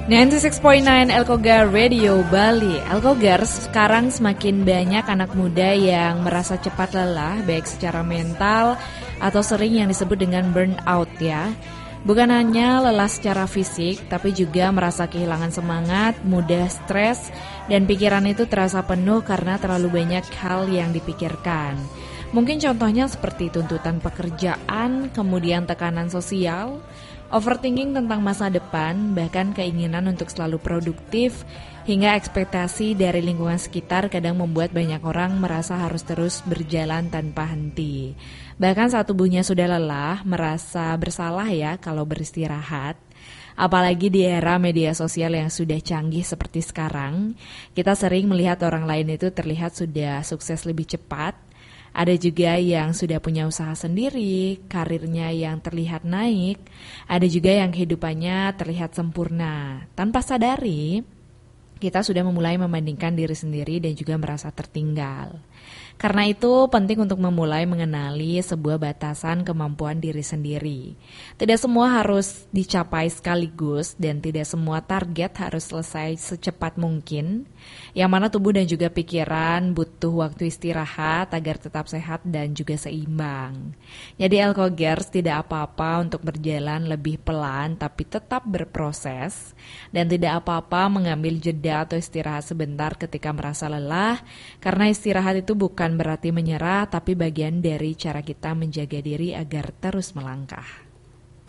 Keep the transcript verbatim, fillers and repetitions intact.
sembilan puluh enam koma sembilan Elkogar Radio Bali. Elkogar, sekarang semakin banyak anak muda yang merasa cepat lelah, baik secara mental atau sering yang disebut dengan burnout ya. Bukan hanya lelah secara fisik, tapi juga merasa kehilangan semangat, mudah stres, dan pikiran itu terasa penuh karena terlalu banyak hal yang dipikirkan. Mungkin contohnya seperti tuntutan pekerjaan, kemudian tekanan sosial, overthinking tentang masa depan, bahkan keinginan untuk selalu produktif, hingga ekspektasi dari lingkungan sekitar kadang membuat banyak orang merasa harus terus berjalan tanpa henti. Bahkan saat tubuhnya sudah lelah, merasa bersalah ya kalau beristirahat. Apalagi di era media sosial yang sudah canggih seperti sekarang, kita sering melihat orang lain itu terlihat sudah sukses lebih cepat. Ada juga yang sudah punya usaha sendiri, karirnya yang terlihat naik. Ada juga yang kehidupannya terlihat sempurna. Tanpa sadari, kita sudah memulai membandingkan diri sendiri dan juga merasa tertinggal. Karena itu penting untuk memulai mengenali sebuah batasan kemampuan diri sendiri. Tidak semua harus dicapai sekaligus dan tidak semua target harus selesai secepat mungkin. Yang mana tubuh dan juga pikiran butuh waktu istirahat agar tetap sehat dan juga seimbang. Jadi Elkogers tidak apa-apa untuk berjalan lebih pelan tapi tetap berproses. Dan tidak apa-apa mengambil jeda atau istirahat sebentar ketika merasa lelah. Karena istirahat itu bukan berarti menyerah, tapi bagian dari cara kita menjaga diri agar terus melangkah.